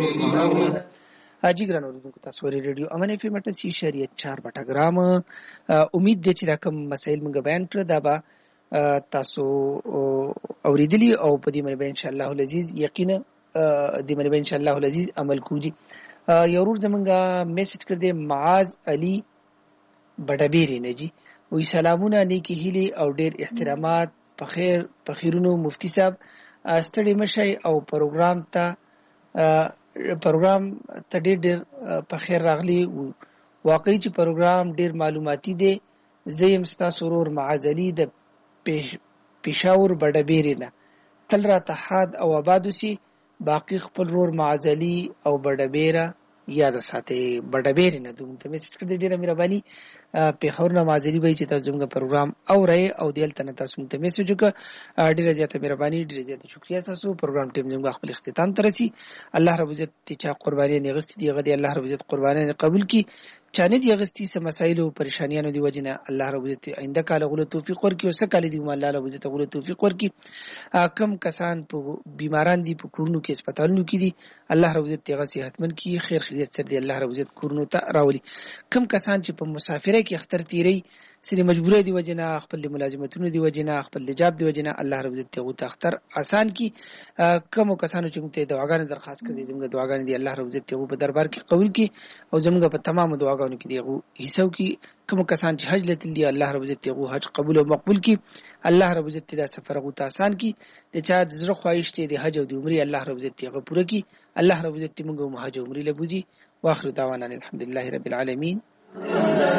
جی ګران اوریدونکو تاسو ورې ریډیو امن اف ام 88.4 بټګرام امید دي چې دا کوم مسایل موږ بیان کړ دا به تاسو اوریدلی او په دې باندې ان شاء الله العزیز یقینا دې باندې ان شاء الله العزیز عمل کوجی یو ورور زمونږه میسج کړ دې معاذ علي بډبيري نه جی وی سلامونه نیکی هیلي او ډیر احترامات په خیرونو مفتی صاحب ستړي مشي او پروګرام ته ډیر په خیر راغلی واقعي چې پروګرام ډیر معلوماتي دی زیم ستاسو ورور معاذ علي د پېښور بډبيري نه تل را تحاد او آباد وسی باقی خپل رور معاذ علي او بډبيره یاد ساتي بډبيري نه دوم ته میسج کړی ډیره مهرباني پېښور نه معاذ علي وایي چې تاسو زموږ پروګرام اورئ او دلته نه تاسو ته میسج وکړه ډیره زیاته مهرباني ډیره زیاته شکریا تاسو پروګرام ټیم زموږ خپل اختتام ترسي الله رب عزت چې قرباني نه غستې دی غدي الله رب عزت قرباني قبول کی چانه دی غستی سم مسائل او پریشانیانو دی وجنه الله رب عزت آینده کال غو توفیق ورکړي او سکه دی الله رب عزت غو توفیق ورکړي کم کسان په بیماران دي په کورونو کې هسپتالونو کې دي الله رب عزت هغه صحتمن کی خیر خیریت سره دی الله رب عزت کورونو ته راولي کم کسان چې په مسافره کې اختر تیری سری مجبوره دی وجنه خپل ملازمتونو دی وجنه خپل لجاب دی وجنه الله رب عزت هغه ته اختر آسان کی کم کسانو چې موږ ته دعاګانې درخواست کړې زموږ دعاګانې دی الله رب عزت هغه په دربار کې قبول کی او زموږ په تمام دعاګانو کې دیغه حصو کې کوم کسان چې حج لته دی الله رب عزت هغه حج قبول او مقبول کی الله رب عزت دا سفر هغه ته آسان کی د چا زړه خواهش ته دی حج او د عمره الله رب عزت هغه پوره کی الله رب عزت موږ حج او عمره لبوجي واخر دعوانا الحمدلله رب العالمین